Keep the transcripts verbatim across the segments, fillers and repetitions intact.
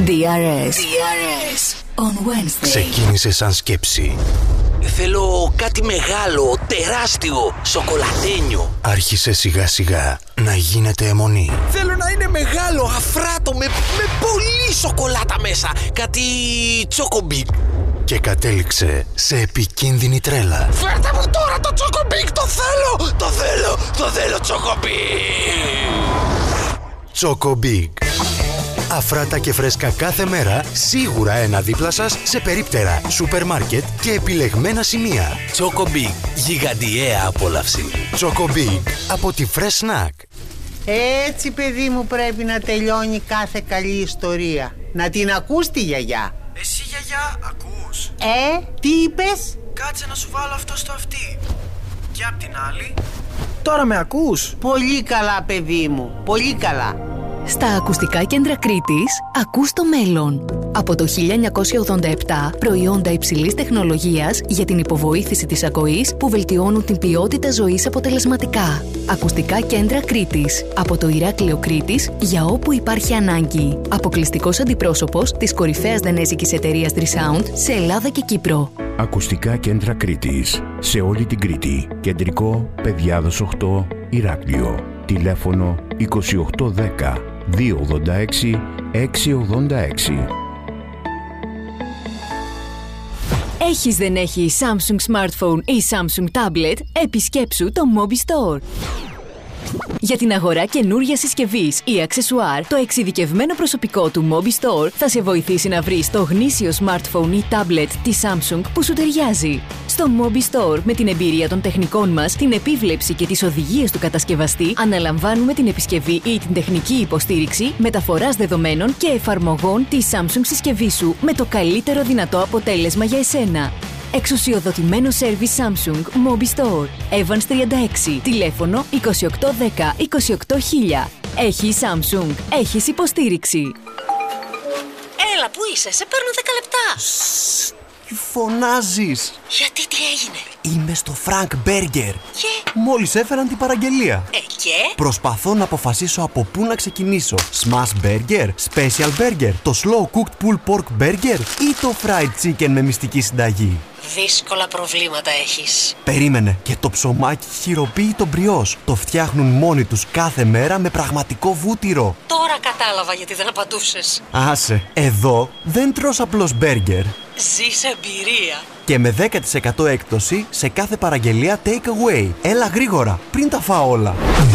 ντι αρ ες. ντι αρ ες on Wednesday. Ξεκίνησε σαν σκέψη. Θέλω κάτι μεγάλο, τεράστιο, σοκολατένιο. Άρχισε σιγά σιγά να γίνεται αιμονή. Θέλω να είναι μεγάλο, αφράτο, με, με πολύ σοκολάτα μέσα. Κάτι τσόκομπικ. Και κατέληξε σε επικίνδυνη τρέλα. Φέρτε μου τώρα το τσόκομπικ, το θέλω, το θέλω, το θέλω τσόκομπικ. Τσόκομπικ. Αφράτα και φρέσκα κάθε μέρα, σίγουρα ένα δίπλα σας σε περίπτερα, σούπερ μάρκετ και επιλεγμένα σημεία. Τσόκομπικ, γιγαντιαία απόλαυση. Τσόκομπικ από τη Fresh Snack. Έτσι, παιδί μου, πρέπει να τελειώνει κάθε καλή ιστορία. Να την ακούς τη γιαγιά. Εσύ, γιαγιά, ακούς? Ε, τι είπες? Κάτσε να σου βάλω αυτό στο αυτί. Και απ' την άλλη. Τώρα με ακούς? Πολύ καλά, παιδί μου, πολύ καλά. Στα ακουστικά κέντρα Κρήτης, ακούς το μέλλον. Από το χίλια εννιακόσια ηδομήντα επτά, προϊόντα υψηλής τεχνολογίας για την υποβοήθηση της ακοής που βελτιώνουν την ποιότητα ζωής αποτελεσματικά. Ακουστικά κέντρα Κρήτης. Από το Ηράκλειο Κρήτης για όπου υπάρχει ανάγκη. Αποκλειστικός αντιπρόσωπος της κορυφαίας δανέζικης εταιρείας Trisound σε Ελλάδα και Κύπρο. Ακουστικά κέντρα Κρήτης. Σε όλη την Κρήτη. Κεντρικό, Παιδιάδος οκτώ, Ηράκλειο. Τηλέφωνο είκοσι οκτώ δέκα διακόσια ογδόντα έξι εξακόσια ογδόντα έξι. Έχεις δεν έχεις Samsung Smartphone ή Samsung Tablet, επισκέψου το Mobi Store. Για την αγορά καινούργιας συσκευής ή αξεσουάρ, το εξειδικευμένο προσωπικό του Mobi Store θα σε βοηθήσει να βρεις το γνήσιο smartphone ή tablet της Samsung που σου ταιριάζει. Στο Mobi Store, με την εμπειρία των τεχνικών μας, την επίβλεψη και τις οδηγίες του κατασκευαστή, αναλαμβάνουμε την επισκευή ή την τεχνική υποστήριξη, μεταφοράς δεδομένων και εφαρμογών της Samsung συσκευής σου με το καλύτερο δυνατό αποτέλεσμα για εσένα. Εξουσιοδοτημένο σέρβις Samsung Mobi Store. Evans τριάντα έξι. Τηλέφωνο είκοσι οκτώ δέκα είκοσι οκτώ χίλια. Έχει Samsung. Έχεις υποστήριξη. Έλα, πού είσαι? Σε παίρνω δέκα λεπτά. Σσσ, τι φωνάζεις? Γιατί, τι έγινε? Είμαι στο Frank Burger. Και? Μόλις έφεραν την παραγγελία. Ε, και? Προσπαθώ να αποφασίσω από πού να ξεκινήσω. Smash Burger, Special Burger, το Slow Cooked Pulled Pork Burger ή το Fried Chicken με μυστική συνταγή. Δύσκολα προβλήματα έχεις. Περίμενε, και το ψωμάκι χειροποίητο μπριός. Το φτιάχνουν μόνοι τους κάθε μέρα με πραγματικό βούτυρο. Τώρα κατάλαβα γιατί δεν απαντούσες. Άσε, εδώ δεν τρως απλώς μπέργκερ. Ζεις εμπειρία. Και με δέκα τοις εκατό έκπτωση σε κάθε παραγγελία take away. Έλα γρήγορα, πριν τα φάω όλα.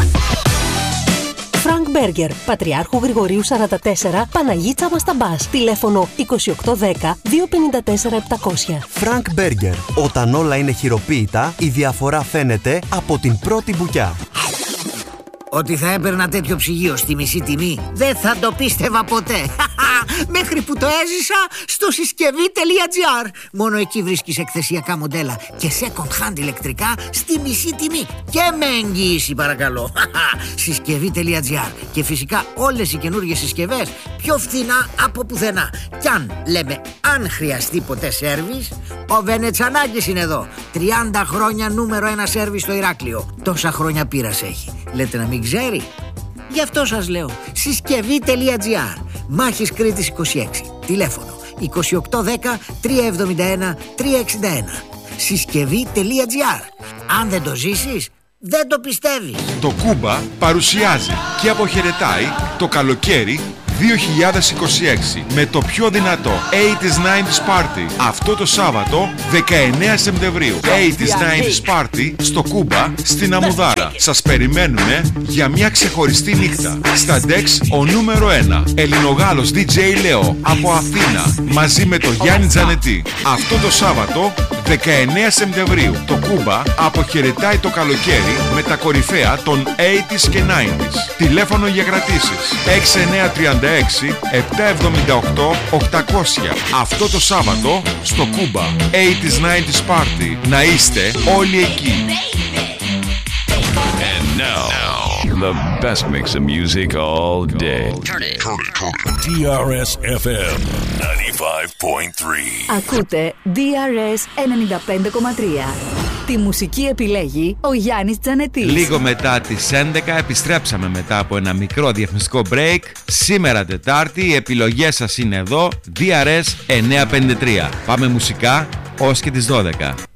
Frank Burger, Πατριάρχου Γρηγορίου σαράντα τέσσερα, Παναγίτσα Μασταμπάς. Τηλέφωνο είκοσι οκτώ δέκα διακόσια πενήντα τέσσερα επτακόσια. Frank Burger. Όταν όλα είναι χειροποίητα, η διαφορά φαίνεται από την πρώτη μπουκιά. Ότι θα έπαιρνα τέτοιο ψυγείο στη μισή τιμή δεν θα το πίστευα ποτέ. Μέχρι που το έζησα στο συσκευή τελεία τζι άρ. Μόνο εκεί βρίσκεις εκθεσιακά μοντέλα και second hand ηλεκτρικά στη μισή τιμή. Και με εγγύηση, παρακαλώ. συσκευή τελεία τζι άρ. Και φυσικά όλες οι καινούργιες συσκευές πιο φθηνά από πουθενά. Κι αν λέμε αν χρειαστεί ποτέ σέρβις, ο Βενετσανάκης είναι εδώ. τριάντα χρόνια νούμερο ένα σέρβις στο Ηράκλειο. Τόσα χρόνια πείρας έχει. Λέτε να μην ξέρει? Γι' αυτό σας λέω. συσκευή τελεία τζι άρ. Μάχης Κρήτης είκοσι έξι. Τηλέφωνο είκοσι οκτώ δέκα τριακόσια εβδομήντα ένα τριακόσια εξήντα ένα. συσκευή τελεία τζι άρ. Αν δεν το ζήσεις, δεν το πιστεύεις. Το Κούμπα παρουσιάζει και αποχαιρετάει το καλοκαίρι δύο χιλιάδες είκοσι έξι με το πιο δυνατό ογδόντα ενενήντα Party αυτό το Σάββατο δεκαεννέα Σεπτεμβρίου. ογδόντα ενενήντα Party στο Κούμπα στην Αμμουδάρα. Σας περιμένουμε για μια ξεχωριστή νύχτα. Στα ντεξ ο νούμερο ένα Ελληνογάλος ντι τζέι Leo από Αθήνα μαζί με τον Γιάννη Τζανετή. Αυτό το Σάββατο δεκαεννέα Σεπτεμβρίου το Κούμπα αποχαιρετάει το καλοκαίρι με τα κορυφαία των ογδόντα και ενενήντα. Τηλέφωνο για κρατήσεις έξι εννέα τρία έξι επτά εβδομήντα οκτώ οκτακόσια. Αυτό το Σάββατο στο Κούμπα ογδόντα ενενήντα Party. Να είστε όλοι εκεί. And now, now, the best mix of music all day. Turn it, turn it, turn it. ντι αρ ες εφ εμ ενενήντα πέντε κόμμα τρία. Ακούτε ντι αρ ες ενενήντα πέντε κόμμα τρία. Τη μουσική επιλέγει ο Γιάννης Τζανετής. Λίγο μετά τις έντεκα επιστρέψαμε μετά από ένα μικρό διαφημιστικό break. Σήμερα Τετάρτη οι επιλογές σας είναι εδώ, ντι αρ ες εννιακόσια πενήντα τρία. Πάμε μουσικά ως και τις δώδεκα.